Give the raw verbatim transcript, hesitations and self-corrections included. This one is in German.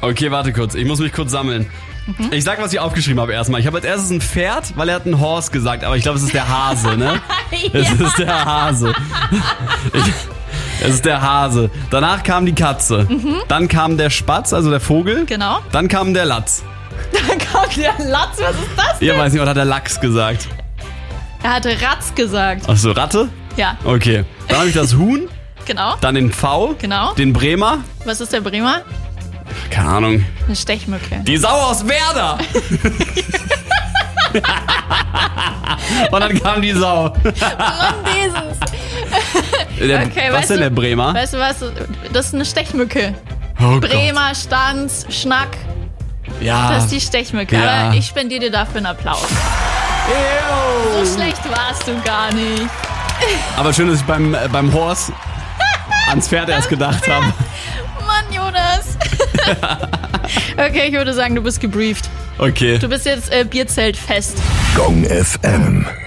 Okay, warte kurz. Ich muss mich kurz sammeln. Mhm. Ich sag, was ich aufgeschrieben habe erstmal. Ich habe als erstes ein Pferd, weil er hat ein Horse gesagt. Aber ich glaube, es ist der Hase, ne? Ja. Es ist der Hase. Ich, es ist der Hase. Danach kam die Katze. Mhm. Dann kam der Spatz, also der Vogel. Genau. Dann kam der Latz. Dann kam der Latz. Was ist das denn? Ihr weiß nicht, was hat der Lachs gesagt? Er hatte Ratz gesagt. Ach so, Ratte? Ja. Okay. Dann habe ich das Huhn. Genau. Dann den Pfau. Genau. Den Bremer. Was ist der Bremer? Keine Ahnung. Eine Stechmücke. Die Sau aus Werder. Und dann kam die Sau. Mann, dieses. Der, Okay, was weißt denn du- der Bremer? Weißt du was? Das ist eine Stechmücke. Oh Bremer, Stanz, Schnack. Gott. Ja. Das ist die Stechmücke. Ja. Aber ich spendiere dir dafür einen Applaus. Ew. So schlecht warst du gar nicht. Aber schön, dass ich beim, äh, beim Horse ans Pferd erst gedacht habe. Mann, Jonas. Okay, ich würde sagen, du bist gebrieft. Okay. Du bist jetzt äh, Bierzelt fest. Gong F M.